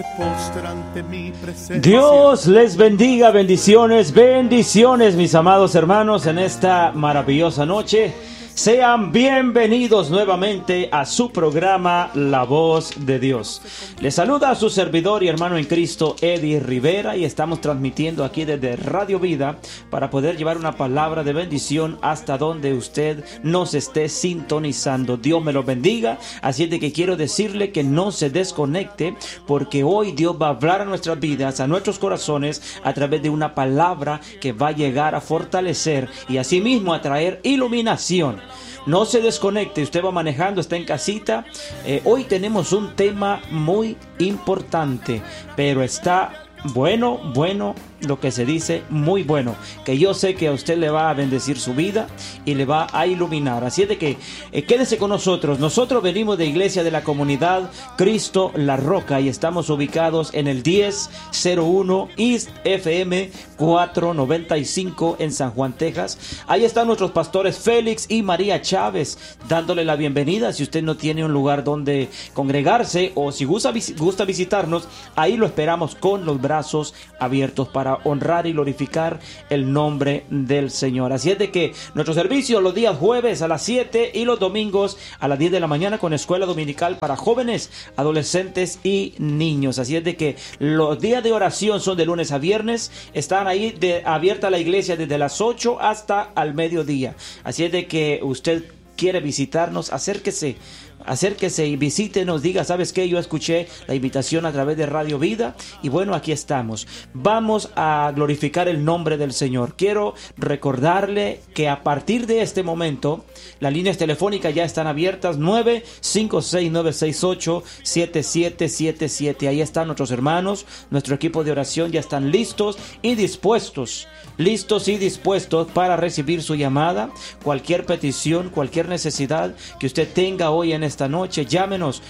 Dios les bendiga, bendiciones, bendiciones, mis amados hermanos, en esta maravillosa noche. Sean bienvenidos nuevamente a su programa La Voz de Dios. Les saluda a su servidor y hermano en Cristo, Eddie Rivera, y estamos transmitiendo aquí desde Radio Vida para poder llevar una palabra de bendición hasta donde usted nos esté sintonizando. Dios me lo bendiga, así es de que quiero decirle que no se desconecte, porque hoy Dios va a hablar a nuestras vidas, a nuestros corazones, a través de una palabra que va a llegar a fortalecer y asimismo a traer iluminación. No se desconecte, usted va manejando, está en casita. Hoy tenemos un tema muy importante, pero está bueno, lo que se dice muy bueno, que yo sé que a usted le va a bendecir su vida y le va a iluminar. Así es de que quédese con nosotros. Nosotros venimos de Iglesia de la Comunidad Cristo La Roca y estamos ubicados en el 1001 East FM 495 en San Juan, Texas. Ahí están nuestros pastores Félix y María Chávez dándole la bienvenida. Si usted no tiene un lugar donde congregarse o si gusta visitarnos, ahí lo esperamos con los brazos abiertos para honrar y glorificar el nombre del Señor. Así es de que nuestro servicio los días jueves a las 7 y los domingos a las 10 de la mañana con escuela dominical para jóvenes, adolescentes y niños. Así es de que los días de oración son de lunes a viernes. Están ahí abierta la iglesia desde las 8 hasta al mediodía. Así es de que usted quiere visitarnos, acérquese y visítenos, diga, ¿sabes qué? Yo escuché la invitación a través de Radio Vida y bueno, aquí estamos. Vamos a glorificar el nombre del Señor. Quiero recordarle que a partir de este momento, las líneas telefónicas ya están abiertas, 956-968-7777. Ahí están nuestros hermanos, nuestro equipo de oración ya están listos y dispuestos para recibir su llamada, cualquier petición, cualquier necesidad que usted tenga hoy en esta noche, llámenos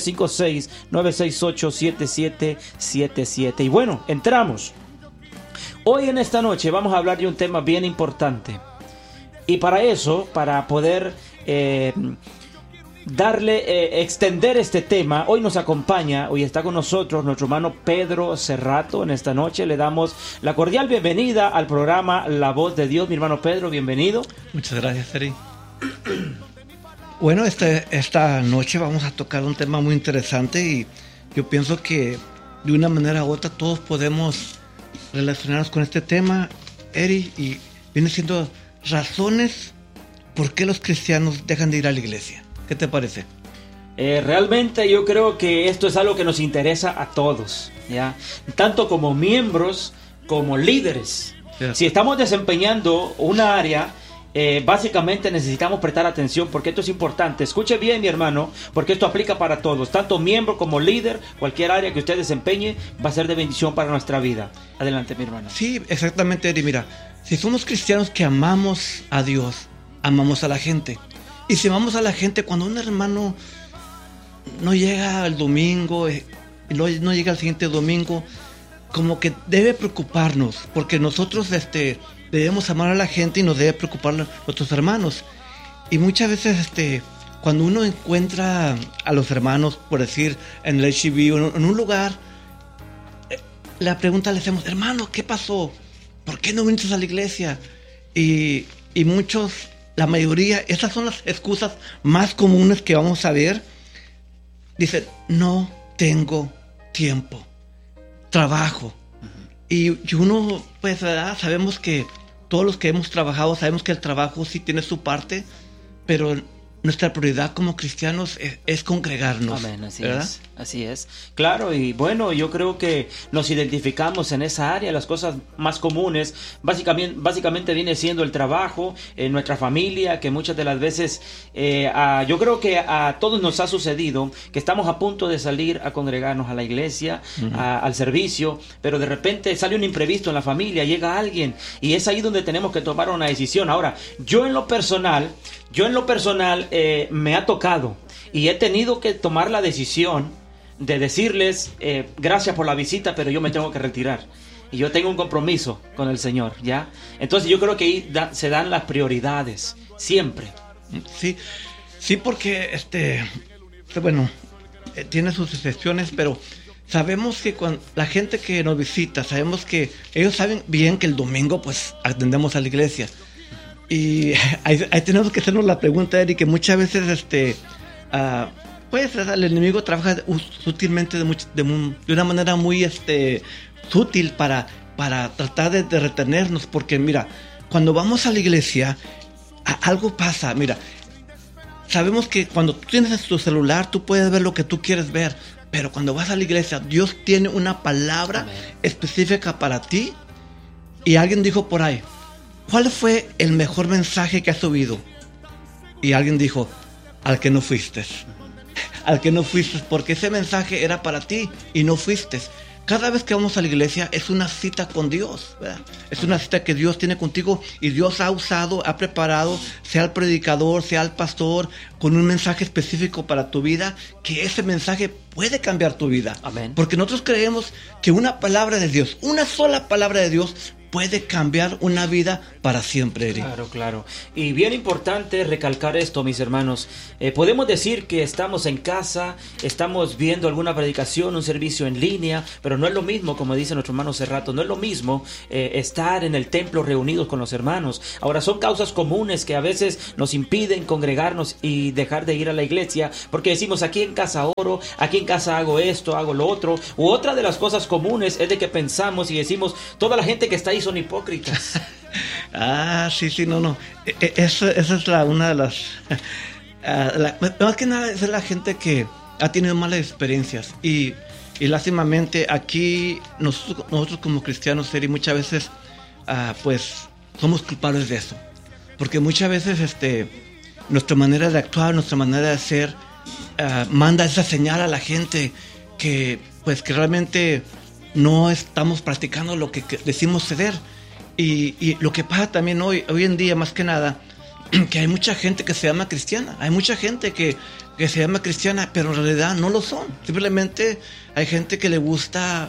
956-968-7777. Y bueno, entramos. Hoy en esta noche vamos a hablar de un tema bien importante. Y para eso, para poder extender este tema, hoy está con nosotros nuestro hermano Pedro Cerrato. En esta noche le damos la cordial bienvenida al programa La Voz de Dios. Mi hermano Pedro, bienvenido. Muchas gracias, Eri. Bueno, esta noche vamos a tocar un tema muy interesante y yo pienso que de una manera u otra todos podemos relacionarnos con este tema, Eri, y viene siendo razones por qué los cristianos dejan de ir a la iglesia. ¿Qué te parece? Realmente yo creo que esto es algo que nos interesa a todos, ¿ya? Tanto como miembros como líderes. Yeah. Si estamos desempeñando una área, básicamente necesitamos prestar atención porque esto es importante. Escuche bien, mi hermano, porque esto aplica para todos, tanto miembro como líder. Cualquier área que usted desempeñe va a ser de bendición para nuestra vida. Adelante, mi hermano. Sí, exactamente, Eri. Mira, si somos cristianos que amamos a Dios, amamos a la gente. Y si amamos a la gente, cuando un hermano no llega el domingo, no llega el siguiente domingo, como que debe preocuparnos, porque nosotros debemos amar a la gente y nos debe preocupar a nuestros hermanos. Y muchas veces cuando uno encuentra a los hermanos, por decir, en el HIV o en un lugar, la pregunta le hacemos, hermano, ¿qué pasó? ¿Por qué no viniste a la iglesia? Y muchos... La mayoría, esas son las excusas más comunes que vamos a ver. Dicen, no tengo tiempo, trabajo. Y uno, pues, ¿verdad? Sabemos que todos los que hemos trabajado, sabemos que el trabajo sí tiene su parte, pero nuestra prioridad como cristianos es congregarnos. Amén, así es. Claro, y bueno, yo creo que nos identificamos en esa área. Las cosas más comunes básicamente viene siendo el trabajo, nuestra familia, que muchas de las veces yo creo que a todos nos ha sucedido que estamos a punto de salir a congregarnos a la iglesia, al servicio, pero de repente sale un imprevisto en la familia, llega alguien y es ahí donde tenemos que tomar una decisión. Ahora, yo en lo personal me ha tocado y he tenido que tomar la decisión de decirles gracias por la visita, pero yo me tengo que retirar y yo tengo un compromiso con el Señor, ¿ya? Entonces yo creo que ahí se dan las prioridades siempre. Sí, porque bueno, tiene sus excepciones, pero sabemos que cuando la gente que nos visita, sabemos que ellos saben bien que el domingo pues atendemos a la iglesia. Y ahí tenemos que hacernos la pregunta, Eric, que muchas veces pues el enemigo trabaja sutilmente de una manera muy sutil para tratar de retenernos, porque mira, cuando vamos a la iglesia algo pasa. Mira, sabemos que cuando tú tienes tu celular tú puedes ver lo que tú quieres ver, pero cuando vas a la iglesia Dios tiene una palabra Amén. específica para ti. Y alguien dijo por ahí, ¿cuál fue el mejor mensaje que has oído? Y alguien dijo, al que no fuiste. Al que no fuiste, porque ese mensaje era para ti y no fuiste. Cada vez que vamos a la iglesia es una cita con Dios, ¿verdad? Es una cita que Dios tiene contigo y Dios ha usado, ha preparado, sea el predicador, sea el pastor, con un mensaje específico para tu vida, que ese mensaje puede cambiar tu vida. Amén. Porque nosotros creemos que una palabra de Dios, una sola palabra de Dios, puede cambiar una vida para siempre, Eric. Claro, claro. Y bien importante recalcar esto, mis hermanos. Podemos decir que estamos en casa, estamos viendo alguna predicación, un servicio en línea, pero no es lo mismo, como dice nuestro hermano hace rato, no es lo mismo estar en el templo reunidos con los hermanos. Ahora, son causas comunes que a veces nos impiden congregarnos y dejar de ir a la iglesia, porque decimos, aquí en casa oro, aquí en casa hago esto, hago lo otro. U otra de las cosas comunes es de que pensamos y decimos, toda la gente que está ahí son hipócritas. Sí, no. Esa es una de las... más que nada, esa es la gente que ha tenido malas experiencias. Y lástimamente aquí nosotros como cristianos, Eri, muchas veces pues somos culpables de eso. Porque muchas veces nuestra manera de actuar, nuestra manera de ser, manda esa señal a la gente que realmente no estamos practicando lo que decimos ceder. Y lo que pasa también hoy en día, más que nada, que hay mucha gente que se llama cristiana. Hay mucha gente que se llama cristiana, pero en realidad no lo son. Simplemente hay gente que le gusta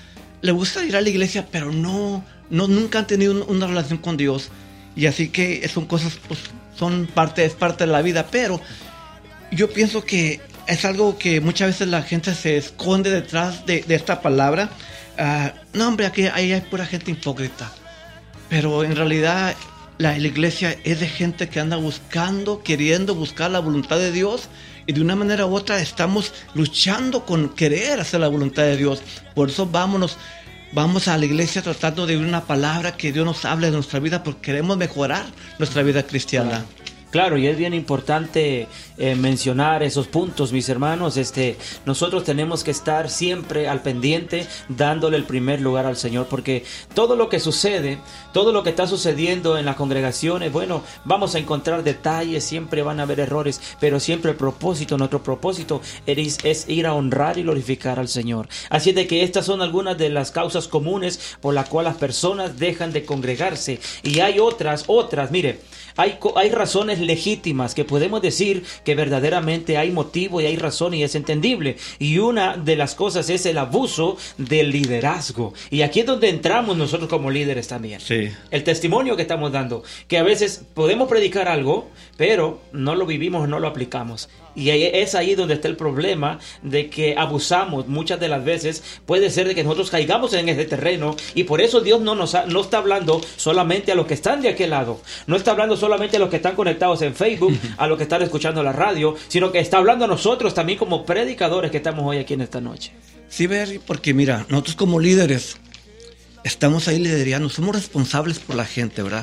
ir a la iglesia, pero nunca han tenido una relación con Dios. Y así que son cosas, pues, es parte de la vida. Pero yo pienso que es algo que muchas veces la gente se esconde detrás de esta palabra. No, hombre, aquí hay pura gente hipócrita. Pero en realidad la iglesia es de gente que anda queriendo buscar la voluntad de Dios, y de una manera u otra estamos luchando con querer hacer la voluntad de Dios. Por eso vamos a la iglesia tratando de oír una palabra que Dios nos hable de nuestra vida, porque queremos mejorar nuestra vida cristiana. Claro, y es bien importante mencionar esos puntos, mis hermanos. Nosotros tenemos que estar siempre al pendiente, dándole el primer lugar al Señor, porque todo lo que sucede, todo lo que está sucediendo en las congregaciones, bueno, vamos a encontrar detalles, siempre van a haber errores, pero siempre nuestro propósito es ir a honrar y glorificar al Señor. Así de que estas son algunas de las causas comunes por las cuales las personas dejan de congregarse. Y hay otras, mire, hay razones legítimas que podemos decir que verdaderamente hay motivo y hay razón y es entendible. Y una de las cosas es el abuso del liderazgo. Y aquí es donde entramos nosotros como líderes también. Sí. El testimonio que estamos dando, que a veces podemos predicar algo, pero no lo vivimos, no lo aplicamos. Y es ahí donde está el problema de que abusamos. Muchas de las veces puede ser de que nosotros caigamos en ese terreno, y por eso Dios no está hablando solamente a los que están de aquel lado, no está hablando solamente a los que están conectados en Facebook, a los que están escuchando la radio, sino que está hablando a nosotros también como predicadores que estamos hoy aquí en esta noche. Sí, porque mira, nosotros como líderes estamos ahí liderando, somos responsables por la gente, ¿verdad?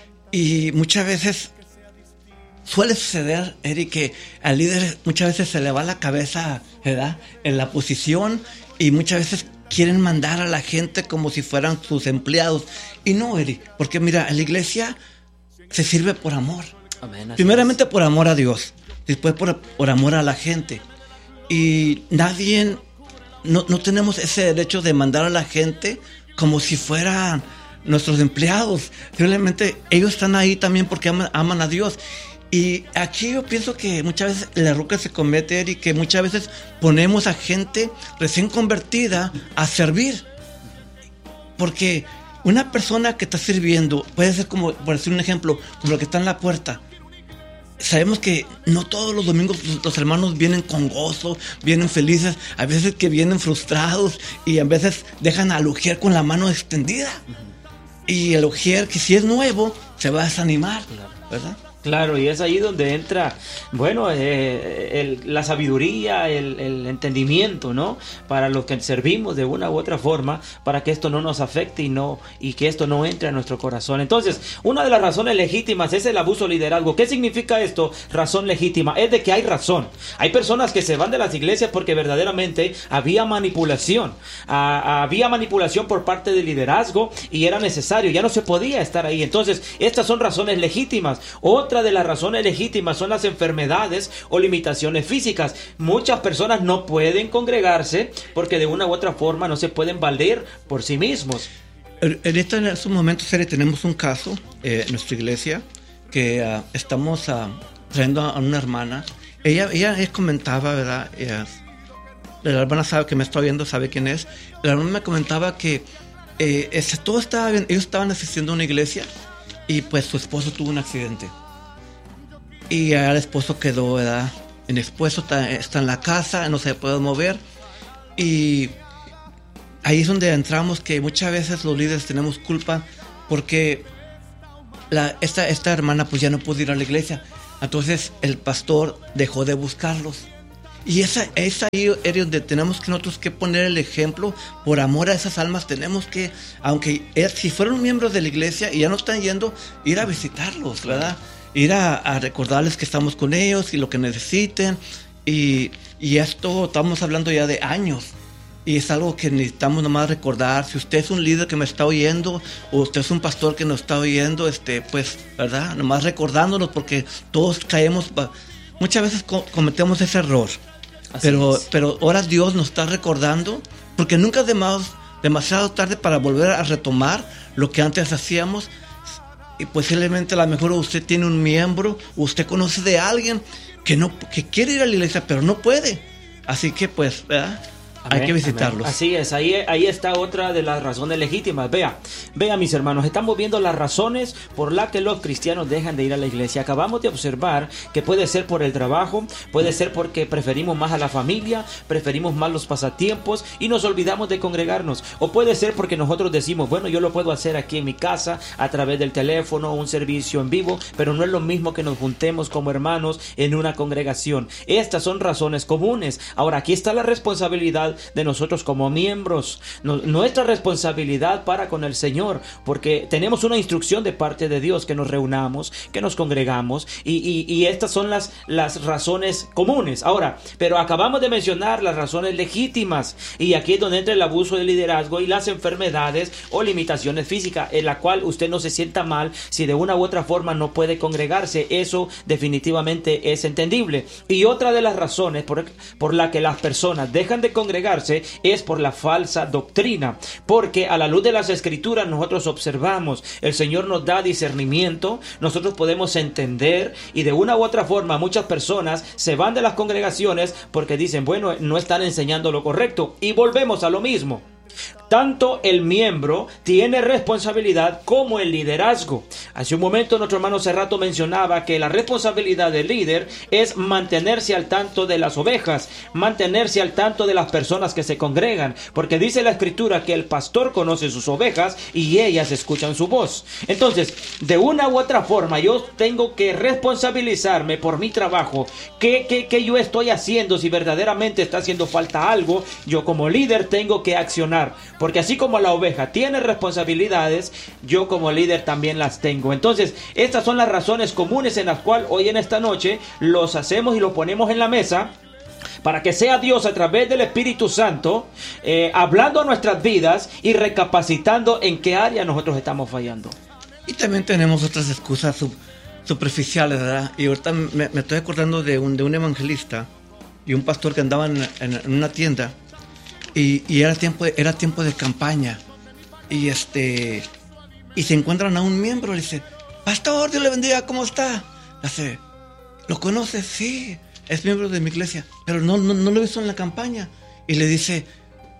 Y muchas veces suele suceder, Eric, que al líder muchas veces se le va la cabeza, ¿verdad?, en la posición, y muchas veces quieren mandar a la gente como si fueran sus empleados. Y no, Eric, porque mira, en la iglesia se sirve por amor. Amén. Primeramente por amor a Dios, después por amor a la gente. Y nadie, no tenemos ese derecho de mandar a la gente como si fueran nuestros empleados. Simplemente ellos están ahí también porque aman a Dios. Y aquí yo pienso que muchas veces el error que se comete, Eric, que muchas veces ponemos a gente recién convertida a servir. Porque una persona que está sirviendo puede ser, como, por decir un ejemplo, como el que está en la puerta. sabemos que no todos los domingos los hermanos vienen con gozo, vienen felices, a veces que vienen frustrados y a veces dejan al ujier con la mano extendida. Y el ujier, que si es nuevo, se va a desanimar, ¿verdad? Claro, y es ahí donde entra, bueno, la sabiduría, el entendimiento, ¿no? Para los que servimos de una u otra forma, para que esto no nos afecte y que esto no entre a nuestro corazón. Entonces, una de las razones legítimas es el abuso de liderazgo. ¿Qué significa esto? Razón legítima. Es de que hay razón. Hay personas que se van de las iglesias porque verdaderamente había manipulación. Había manipulación por parte del liderazgo y era necesario. Ya no se podía estar ahí. Entonces, estas son razones legítimas. Otra de las razones legítimas son las enfermedades o limitaciones físicas. Muchas personas no pueden congregarse porque de una u otra forma no se pueden valer por sí mismos. En estos momentos, Sere, tenemos un caso en nuestra iglesia que estamos trayendo a una hermana. Ella comentaba, ¿verdad? La hermana sabe que me está viendo, sabe quién es. La hermana me comentaba que todo estaba bien. Ellos estaban asistiendo a una iglesia y pues su esposo tuvo un accidente. Y el esposo quedó, ¿verdad? El esposo está en la casa, no se puede mover. Y ahí es donde entramos, que muchas veces los líderes tenemos culpa porque esta hermana pues ya no pudo ir a la iglesia. Entonces el pastor dejó de buscarlos. Y es ahí donde tenemos que nosotros que poner el ejemplo. Por amor a esas almas tenemos que, aunque si fueron miembros de la iglesia y ya no están yendo, ir a visitarlos, ¿verdad? Ir a recordarles que estamos con ellos y lo que necesiten. Y esto estamos hablando ya de años. Y es algo que necesitamos nomás recordar. Si usted es un líder que me está oyendo, o usted es un pastor que nos está oyendo, pues, ¿verdad? Nomás recordándonos, porque todos caemos, muchas veces cometemos ese error. Pero ahora Dios nos está recordando, porque nunca es demasiado tarde para volver a retomar lo que antes hacíamos. Y posiblemente a lo mejor usted tiene un miembro, o usted conoce de alguien que quiere ir a la iglesia, pero no puede. Así que pues, ¿verdad? Hay que visitarlos. Amén. Así es, ahí está otra de las razones legítimas. Vea mis hermanos, estamos viendo las razones por las que los cristianos dejan de ir a la iglesia. Acabamos de observar que puede ser por el trabajo, puede ser porque preferimos más a la familia, preferimos más los pasatiempos y nos olvidamos de congregarnos. O puede ser porque nosotros decimos, bueno, yo lo puedo hacer aquí en mi casa a través del teléfono, un servicio en vivo, pero no es lo mismo que nos juntemos como hermanos en una congregación. Estas son razones comunes. Ahora, aquí está la responsabilidad de nosotros como miembros, nuestra responsabilidad para con el Señor, porque tenemos una instrucción de parte de Dios que nos reunamos, que nos congregamos, y estas son las razones comunes. Ahora, pero acabamos de mencionar las razones legítimas, y aquí es donde entra el abuso de liderazgo y las enfermedades o limitaciones físicas, en la cual usted no se sienta mal si de una u otra forma no puede congregarse. Eso definitivamente es entendible. Y otra de las razones por la que las personas dejan de congregarse es por la falsa doctrina, porque a la luz de las escrituras nosotros observamos, el Señor nos da discernimiento, nosotros podemos entender, y de una u otra forma muchas personas se van de las congregaciones porque dicen, bueno, no están enseñando lo correcto, y volvemos a lo mismo. Tanto el miembro tiene responsabilidad como el liderazgo. Hace un momento nuestro hermano Cerrato mencionaba que la responsabilidad del líder es mantenerse al tanto de las ovejas, mantenerse al tanto de las personas que se congregan, porque dice la escritura que el pastor conoce sus ovejas y ellas escuchan su voz. Entonces, de una u otra forma yo tengo que responsabilizarme por mi trabajo. ¿Qué yo estoy haciendo? Si verdaderamente está haciendo falta algo, yo como líder tengo que accionar. Porque así como la oveja tiene responsabilidades, yo como líder también las tengo. Entonces, estas son las razones comunes en las cuales hoy en esta noche los hacemos y los ponemos en la mesa, para que sea Dios a través del Espíritu Santo hablando a nuestras vidas y recapacitando en qué área nosotros estamos fallando. Y también tenemos otras excusas superficiales, ¿verdad? Y ahorita me estoy acordando de un evangelista y un pastor que andaban en una tienda. Y era tiempo de campaña. Y se encuentran a un miembro. Le dice, pastor, Dios le bendiga, ¿cómo está? Le dice, ¿lo conoces? Sí, es miembro de mi iglesia, pero no lo he visto en la campaña. Y le dice,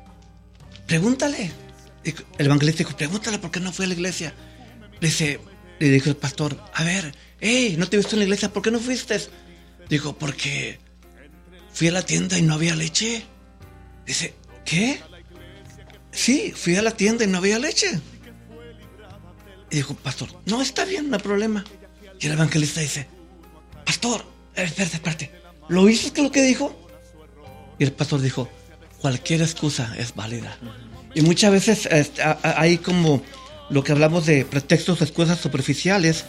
pregúntale. Y el evangelista dijo, pregúntale por qué no fue a la iglesia. Le dice, Le dijo el pastor, a ver, hey, ¿no te he visto en la iglesia? ¿Por qué no fuiste? Dijo, porque fui a la tienda y no había leche. Dice, ¿qué? Sí, fui a la tienda y no había leche. Y dijo, pastor, no, está bien, no hay problema. Y el evangelista dice, pastor, espérate, ¿lo oíste que lo que dijo? Y el pastor dijo, cualquier excusa es válida. Y muchas veces hay como lo que hablamos de pretextos, excusas superficiales.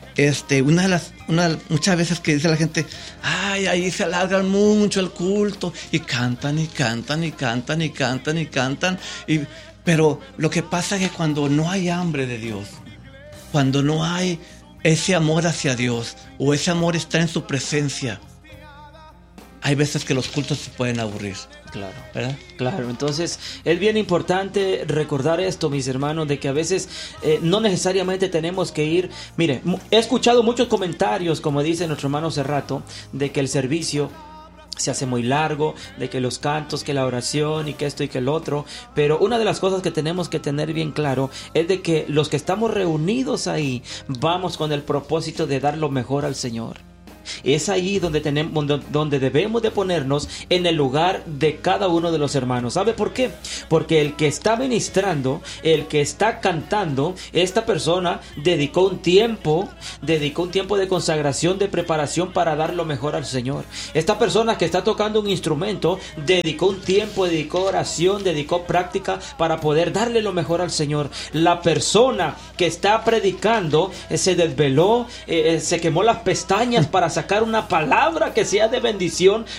Muchas veces que dice la gente, ay, ahí se alargan mucho el culto y cantan y cantan y cantan y cantan y cantan. Pero lo que pasa es que cuando no hay hambre de Dios, cuando no hay ese amor hacia Dios o ese amor está en su presencia, hay veces que los cultos se pueden aburrir. Claro, ¿verdad? Claro, entonces es bien importante recordar esto, mis hermanos, de que a veces no necesariamente tenemos que ir. Mire, he escuchado muchos comentarios, como dice nuestro hermano Cerrato, de que el servicio se hace muy largo, de que los cantos, que la oración y que esto y que el otro. Pero una de las cosas que tenemos que tener bien claro es de que los que estamos reunidos ahí vamos con el propósito de dar lo mejor al Señor. Es ahí donde debemos de ponernos en el lugar de cada uno de los hermanos. ¿Sabe por qué? Porque el que está ministrando, el que está cantando, esta persona dedicó un tiempo de consagración, de preparación para dar lo mejor al Señor. Esta persona que está tocando un instrumento dedicó un tiempo, dedicó oración, dedicó práctica para poder darle lo mejor al Señor. La persona que está predicando se desveló, se quemó las pestañas para sacar una palabra que sea de bendición